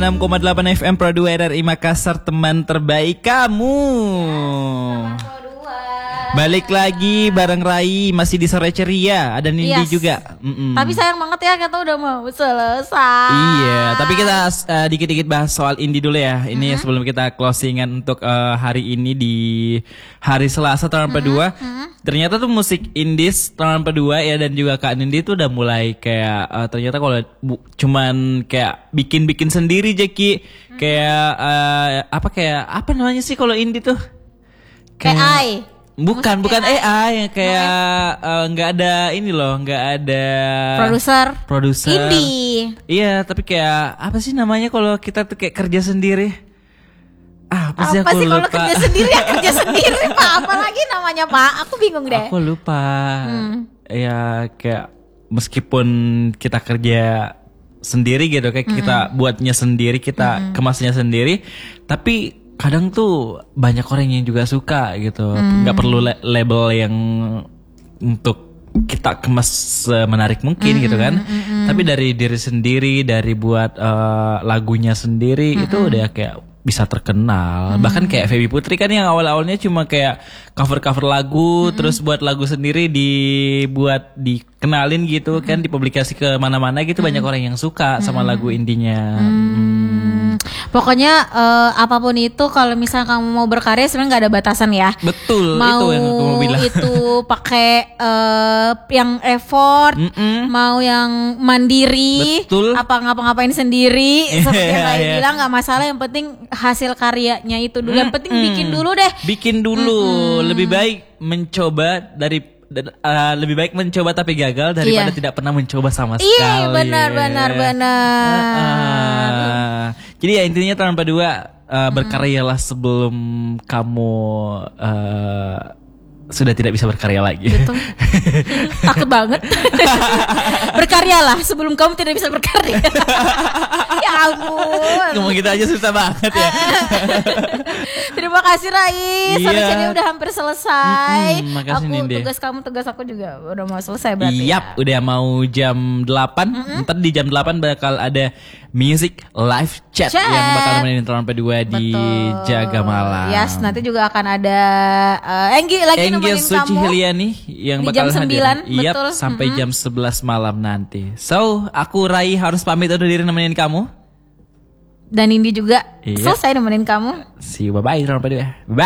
6,8 FM Pro 2 RRI Makassar, teman terbaik kamu. Balik lagi bareng Rai, masih di sore ceria. Ada Nindi juga. Tapi sayang banget ya, kita udah mau selesai. Iya, tapi kita dikit-dikit bahas soal indie dulu ya. Ini sebelum kita closingan untuk hari ini di hari Selasa tahun kedua. Ternyata tuh musik indies tahun kedua ya, dan juga Kak Nindi tuh udah mulai kayak ternyata kalau cuman kayak bikin-bikin sendiri Jeki. Kayak apa namanya sih kalau indie tuh? AI. Bukan AI, kayak nggak ada ini loh, nggak ada produser indie. Iya, tapi kayak apa sih namanya kalau kita tuh kayak kerja sendiri? Apa sih kalau kerja sendiri ya kerja sendiri Pak? Apalagi namanya Pak? Aku bingung deh. Aku lupa. Ya kayak meskipun kita kerja sendiri gitu, kayak kita buatnya sendiri, kita kemasnya sendiri, tapi kadang tuh banyak orang yang juga suka gitu. Nggak perlu label yang untuk kita kemas semenarik mungkin gitu kan. Tapi dari diri sendiri, dari buat lagunya sendiri itu udah kayak bisa terkenal. Bahkan kayak Feby Putri kan yang awal-awalnya cuma kayak cover-cover lagu, terus buat lagu sendiri dibuat dikenalin gitu kan, dipublikasi ke mana-mana gitu. Banyak orang yang suka sama lagu indinya. Pokoknya apapun itu, kalau misalnya kamu mau berkarya sebenarnya nggak ada batasan ya. Betul, mau itu yang aku mau bilang. Itu pakai yang effort, mau yang mandiri, betul. apa ngapa-ngapain sendiri, seperti yang Rai bilang nggak masalah. Yang penting hasil karyanya itu dulu. Yang penting bikin dulu deh. Bikin dulu. Lebih baik mencoba lebih baik mencoba tapi gagal daripada tidak pernah mencoba sama sekali. Iya, benar. Jadi ya intinya tahun kedua berkaryalah sebelum kamu sudah tidak bisa berkarya lagi. Betul. Takut banget. Berkaryalah sebelum kamu tidak bisa berkarya. Ya ampun. Ngomong gitu aja susah banget ya. Terima kasih Rai. Sore ceria udah hampir selesai. Makasih Nindi. Tugas kamu, tugas aku juga udah mau selesai berarti. Yap, udah mau jam 8. Ntar di jam 8 bakal ada music live chat yang bakal nemenin tahun kedua di Jaga Malam. Yes, nanti juga akan ada Enggi lagi nemenin Suci kamu Hiliani yang bakal hadir. Yap, sampai jam 11 malam nanti. So, aku Rai harus pamit undur diri nemenin kamu. Dan Nindi juga selesai nemenin kamu. See you, bye-bye. Bye.